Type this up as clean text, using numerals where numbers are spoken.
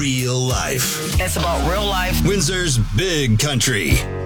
Real life. It's about real life. Windsor's Big Country.